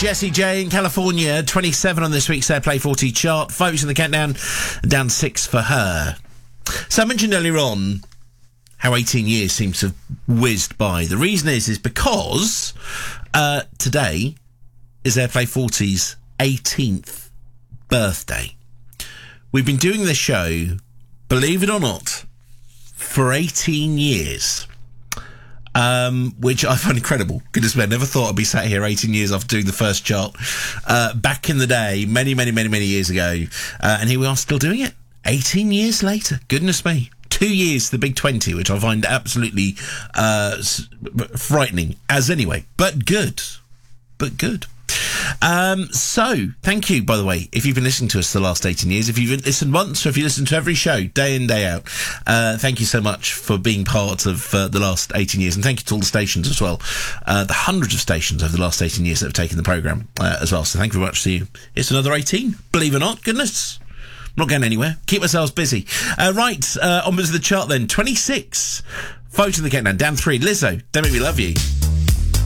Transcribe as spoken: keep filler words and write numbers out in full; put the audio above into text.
Jessie J in California, twenty-seven on this week's Airplay forty chart. Folks in the countdown, down six for her. So I mentioned earlier on how eighteen years seems to have whizzed by. The reason is, is because uh, today is Airplay forty's eighteenth birthday. We've been doing this show, believe it or not, for eighteen years. Um, which I find incredible. Goodness me, I never thought I'd be sat here eighteen years after doing the first chart. Uh, back in the day, many, many, many, many years ago. Uh, and here we are still doing it. eighteen years later. Goodness me. Two years to the big twenty, which I find absolutely uh, frightening. As anyway. But good. But good. Um, so, thank you, by the way, if you've been listening to us the last eighteen years, if you've listened once, or if you listen to every show, day in, day out, uh, thank you so much for being part of uh, the last eighteen years, and thank you to all the stations as well, uh, the hundreds of stations over the last eighteen years that have taken the programme uh, as well, so thank you very much to you. It's another eighteen, believe it or not, goodness. I'm not going anywhere. Keep ourselves busy. Uh, right, uh, onwards to the chart then, twenty-six, Photo in the Countdown, down three, Lizzo, Don't Make Me Love You.